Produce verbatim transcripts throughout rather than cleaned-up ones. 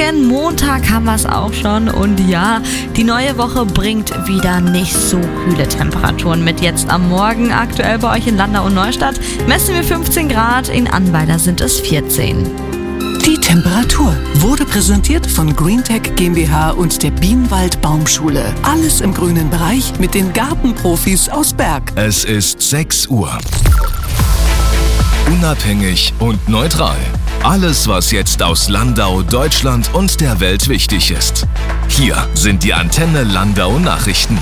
Morgen, Montag haben wir es auch schon und ja, die neue Woche bringt wieder nicht so kühle Temperaturen mit. Jetzt am Morgen aktuell bei euch in Landau und Neustadt messen wir fünfzehn Grad, in Annweiler sind es vierzehn. Die Temperatur wurde präsentiert von Greentech GmbH und der Bienenwald Baumschule. Alles im grünen Bereich mit den Gartenprofis aus Berg. Es ist sechs Uhr. Unabhängig und neutral. Alles, was jetzt aus Landau, Deutschland und der Welt wichtig ist. Hier sind die Antenne Landau Nachrichten.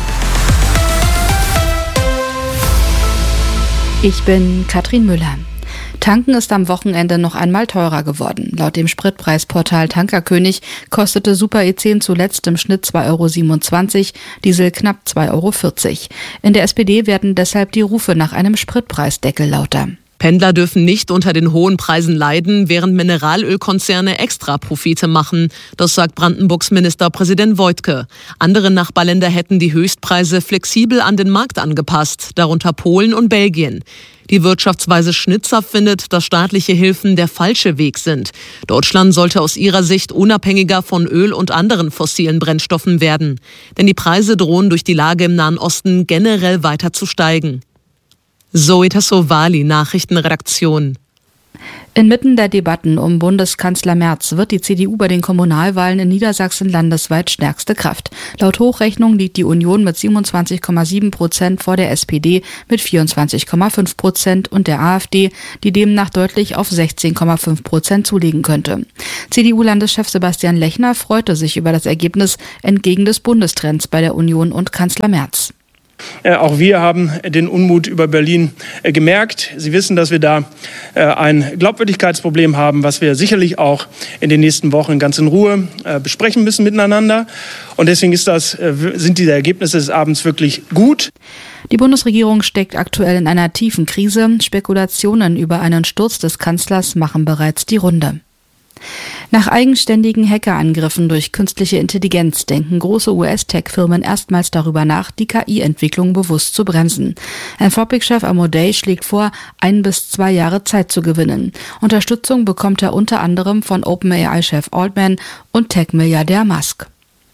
Ich bin Katrin Müller. Tanken ist am Wochenende noch einmal teurer geworden. Laut dem Spritpreisportal Tankerkönig kostete Super E zehn zuletzt im Schnitt zwei Euro siebenundzwanzig, Diesel knapp zwei Euro vierzig. In der S P D werden deshalb die Rufe nach einem Spritpreisdeckel lauter. Pendler dürfen nicht unter den hohen Preisen leiden, während Mineralölkonzerne Extraprofite machen. Das sagt Brandenburgs Ministerpräsident Woidke. Andere Nachbarländer hätten die Höchstpreise flexibel an den Markt angepasst, darunter Polen und Belgien. Die Wirtschaftsweise Schnitzer findet, dass staatliche Hilfen der falsche Weg sind. Deutschland sollte aus ihrer Sicht unabhängiger von Öl und anderen fossilen Brennstoffen werden. Denn die Preise drohen durch die Lage im Nahen Osten generell weiter zu steigen. Zoe Tassovali, Nachrichtenredaktion. Inmitten der Debatten um Bundeskanzler Merz wird die C D U bei den Kommunalwahlen in Niedersachsen landesweit stärkste Kraft. Laut Hochrechnung liegt die Union mit siebenundzwanzig Komma sieben Prozent vor der S P D mit vierundzwanzig Komma fünf Prozent und der AfD, die demnach deutlich auf sechzehn Komma fünf Prozent zulegen könnte. C D U-Landeschef Sebastian Lechner freute sich über das Ergebnis entgegen des Bundestrends bei der Union und Kanzler Merz. Äh, auch wir haben den Unmut über Berlin äh, gemerkt. Sie wissen, dass wir da äh, ein Glaubwürdigkeitsproblem haben, was wir sicherlich auch in den nächsten Wochen ganz in Ruhe äh, besprechen müssen miteinander. Und deswegen ist das, äh, sind diese Ergebnisse des Abends wirklich gut. Die Bundesregierung steckt aktuell in einer tiefen Krise. Spekulationen über einen Sturz des Kanzlers machen bereits die Runde. Nach eigenständigen Hackerangriffen durch künstliche Intelligenz denken große U S-Tech-Firmen erstmals darüber nach, die K I-Entwicklung bewusst zu bremsen. Anthropic-Chef Amodei schlägt vor, ein bis zwei Jahre Zeit zu gewinnen. Unterstützung bekommt er unter anderem von OpenAI-Chef Altman und Tech-Milliardär Musk.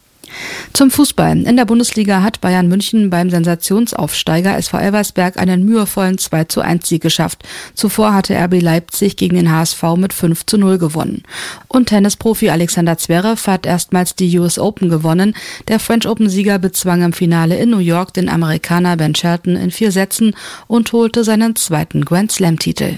Zum Fußball. In der Bundesliga hat Bayern München beim Sensationsaufsteiger S V Elversberg einen mühevollen zwei zu eins Sieg geschafft. Zuvor hatte R B Leipzig gegen den H S V mit fünf zu null gewonnen. Und Tennisprofi Alexander Zverev hat erstmals die U S Open gewonnen. Der French Open-Sieger bezwang im Finale in New York den Amerikaner Ben Shelton in vier Sätzen und holte seinen zweiten Grand Slam-Titel.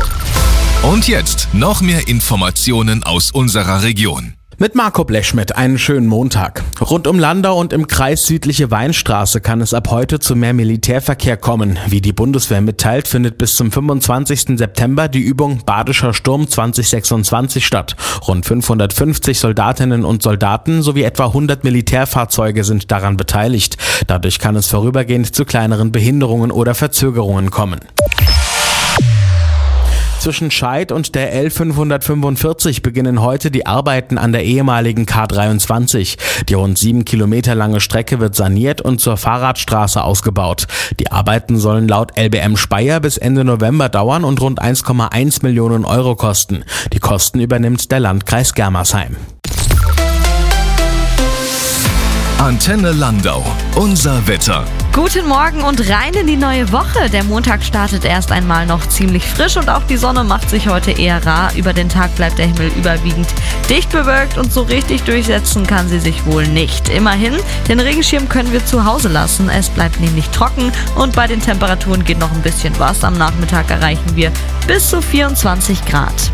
Und jetzt noch mehr Informationen aus unserer Region. Mit Marco Blechschmidt einen schönen Montag. Rund um Landau und im Kreis Südliche Weinstraße kann es ab heute zu mehr Militärverkehr kommen. Wie die Bundeswehr mitteilt, findet bis zum fünfundzwanzigsten September die Übung Badischer Sturm zwanzig sechsundzwanzig statt. Rund fünfhundertfünfzig Soldatinnen und Soldaten sowie etwa hundert Militärfahrzeuge sind daran beteiligt. Dadurch kann es vorübergehend zu kleineren Behinderungen oder Verzögerungen kommen. Zwischen Scheid und der L fünfhundertfünfundvierzig beginnen heute die Arbeiten an der ehemaligen K dreiundzwanzig. Die rund sieben Kilometer lange Strecke wird saniert und zur Fahrradstraße ausgebaut. Die Arbeiten sollen laut L B M Speyer bis Ende November dauern und rund eins Komma eins Millionen Euro kosten. Die Kosten übernimmt der Landkreis Germersheim. Antenne Landau. Unser Wetter. Guten Morgen und rein in die neue Woche. Der Montag startet erst einmal noch ziemlich frisch und auch die Sonne macht sich heute eher rar. Über den Tag bleibt der Himmel überwiegend dicht bewölkt und so richtig durchsetzen kann sie sich wohl nicht. Immerhin, den Regenschirm können wir zu Hause lassen. Es bleibt nämlich trocken und bei den Temperaturen geht noch ein bisschen was. Am Nachmittag erreichen wir bis zu vierundzwanzig Grad.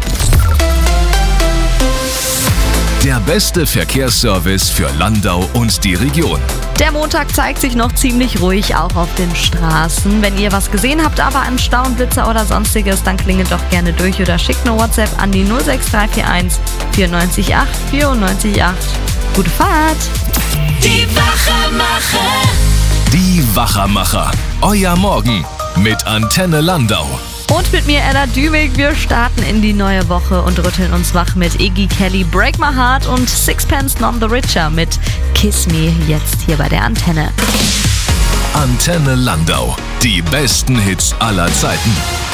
Der beste Verkehrsservice für Landau und die Region. Der Montag zeigt sich noch ziemlich ruhig, auch auf den Straßen. Wenn ihr was gesehen habt, aber einen Stauenblitzer oder sonstiges, dann klingelt doch gerne durch oder schickt eine WhatsApp an die null sechs drei vier eins vier neun acht vier neun acht. Gute Fahrt! Die Wachermacher. Die Wachermacher. Euer Morgen mit Antenne Landau. Und mit mir Ella Dümig, wir starten in die neue Woche und rütteln uns wach mit Iggy Kelly, Break My Heart und Sixpence None the Richer mit Kiss Me, jetzt hier bei der Antenne. Antenne Landau, die besten Hits aller Zeiten.